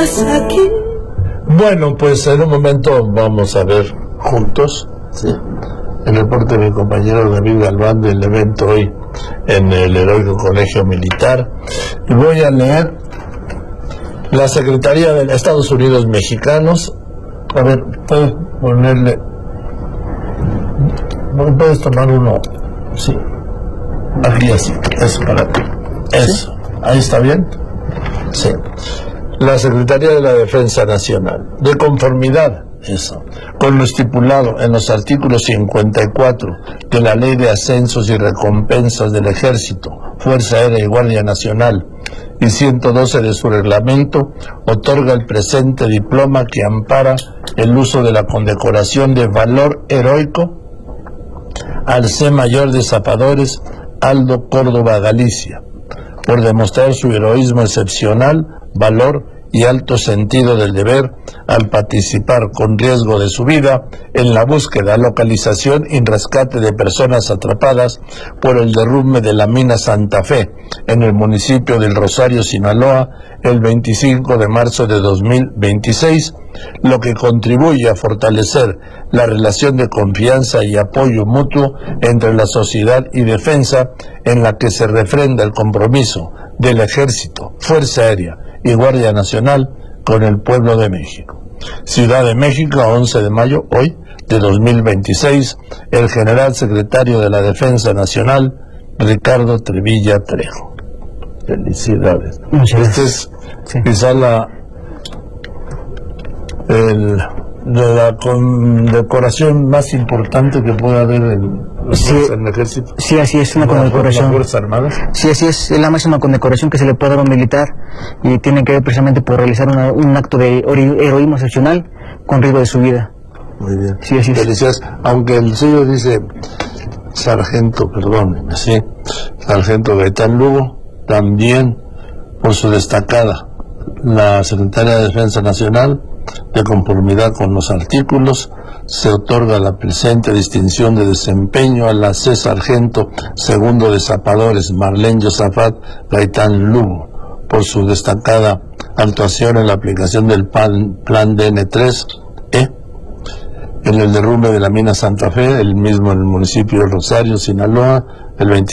estás aquí. Bueno, pues en un momento vamos a ver juntos, ¿sí?, el reporte de mi compañero David Galván del evento hoy en el Heroico Colegio Militar. Y voy a leer la Secretaría de Estados Unidos Mexicanos. A ver, puedes ponerle, puedes tomar uno, sí, aquí así, eso para ti, eso, ahí está bien, sí. La Secretaría de la Defensa Nacional, de conformidad, eso, con lo estipulado en los artículos 54 de la Ley de Ascensos y Recompensas del Ejército, Fuerza Aérea y Guardia Nacional, y 112 de su reglamento, otorga el presente diploma que ampara el uso de la condecoración de valor heroico al C. Mayor de Zapadores Aldo Córdoba Galicia, por demostrar su heroísmo excepcional, valor y alto sentido del deber al participar con riesgo de su vida en la búsqueda, localización y rescate de personas atrapadas por el derrumbe de la mina Santa Fe en el municipio del Rosario, Sinaloa, el 25 de marzo de 2026, lo que contribuye a fortalecer la relación de confianza y apoyo mutuo entre la sociedad y defensa, en la que se refrenda el compromiso del Ejército, Fuerza Aérea y Guardia Nacional con el pueblo de México. Ciudad de México, 11 de mayo, hoy, de 2026, el general secretario de la Defensa Nacional, Ricardo Trevilla Trejo. Felicidades. Este es quizá la condecoración más importante que pueda haber en el Ejército. Sí, así es, una condecoración. ¿Las Fuerzas Armadas? Sí, así es la máxima condecoración que se le puede dar a un militar, y tiene que ver precisamente por realizar un acto de heroísmo excepcional con riesgo de su vida. Muy bien. Sí, así es. Felicidades. Aunque el sello dice sargento, perdónenme, sí, sargento Gaitán Lugo, también por su destacada, la Secretaría de Defensa Nacional, de conformidad con los artículos, se otorga la presente distinción de desempeño a la C. Sargento Segundo de Zapadores Marlene Josafat Gaitán Lugo por su destacada actuación en la aplicación del plan DN3E en el derrumbe de la mina Santa Fe, el mismo en el municipio de Rosario, Sinaloa, el 25